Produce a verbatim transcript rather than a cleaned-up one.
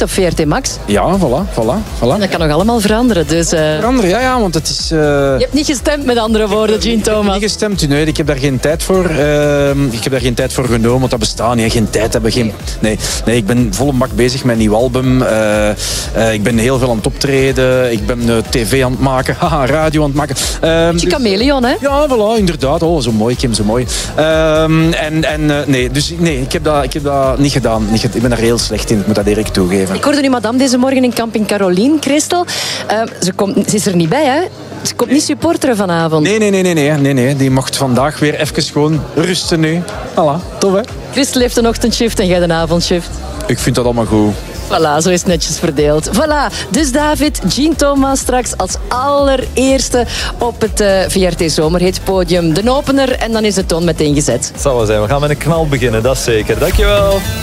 op V R T Max. Ja, voilà, voilà, voilà. Dat kan nog allemaal veranderen. Dus, uh... Veranderen, ja, ja, want het is... Uh... Je hebt niet gestemd, met andere woorden, Gene Thomas. Ik heb niet gestemd, nee, ik heb daar geen tijd voor. Uh, ik heb daar geen tijd voor genomen, want dat bestaat niet. Geen tijd hebben, geen... Nee, nee, ik ben volle bak bezig met een nieuw album. Uh, uh, ik ben heel veel aan het optreden. Ik ben uh, tv aan het maken, haha, radio aan het maken. Uh, Beetje chameleon, hè? Ja, voilà, inderdaad. Oh, zo mooi, Kim, zo mooi. Uh, en en uh, nee, dus nee, ik heb dat, ik heb dat niet gedaan. Ik ben daar heel slecht in, ik moet dat eerlijk toegeven. Ik hoorde nu madame deze morgen in Camping Caroline, Christel. Uh, ze, komt, ze is er niet bij, hè? Ze komt niet supporteren vanavond. Nee, nee, nee, nee, nee, nee, nee. Die mocht vandaag weer even gewoon rusten nu. Voilà, tof hè? Christel heeft een ochtendshift en jij de avondshift. Ik vind dat allemaal goed. Voilà, zo is het netjes verdeeld. Voilà, dus David, Gene Thomas straks als allereerste op het uh, V R T Zomerhit-podium. De opener en dan is de toon meteen gezet. Het zal wel zijn, we gaan met een knal beginnen, dat is zeker. Dankjewel.